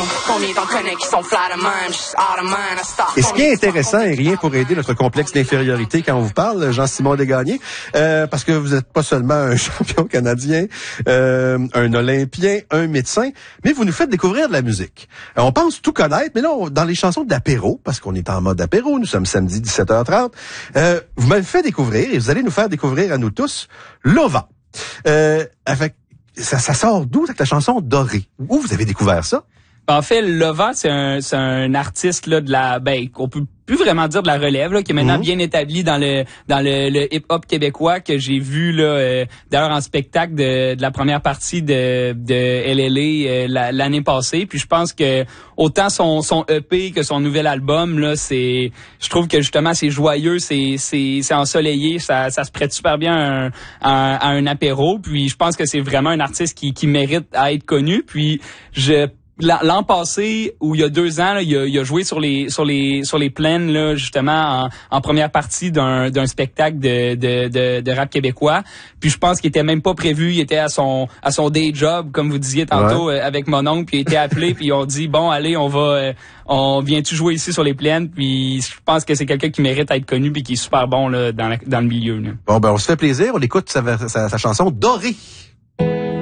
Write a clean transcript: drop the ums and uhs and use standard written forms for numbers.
Combien t'en connais qui sont flat de même, just out of mind, I stop. Et ce qui est intéressant et rien pour aider notre complexe d'infériorité quand on vous parle, Jean-Simon Desgagnés, parce que vous n'êtes pas seulement un champion canadien, un Olympien, un médecin, mais vous nous faites découvrir de la musique. On pense tout connaître, mais là, dans les chansons d'apéro, parce qu'on est en mode apéro, nous sommes samedi 17h30, vous m'avez fait découvrir, et vous allez nous faire découvrir à nous tous, Lova. Ça sort d'où, cette chanson Dorée? Où vous avez découvert ça? En fait, Lova, c'est un artiste là de la, qu'on peut plus vraiment dire de la relève, là, qui est maintenant bien établi dans le hip-hop québécois, que j'ai vu là d'ailleurs en spectacle de la première partie de LLA l'année passée. Puis je pense que autant son EP que son nouvel album là, je trouve que justement c'est joyeux, c'est ensoleillé, ça se prête super bien à un apéro. Puis je pense que c'est vraiment un artiste qui mérite à être connu. Puis l'an passé, ou il y a 2 ans, là, il a joué sur les plaines là, justement en première partie d'un spectacle de rap québécois. Puis je pense qu'il était même pas prévu, il était à son day job, comme vous disiez tantôt, avec mon oncle, puis il était appelé, puis ils ont dit bon allez, on vient-tu jouer ici sur les plaines. Puis je pense que c'est quelqu'un qui mérite à être connu puis qui est super bon là dans le milieu là. Bon, on se fait plaisir, on écoute sa chanson Dorée.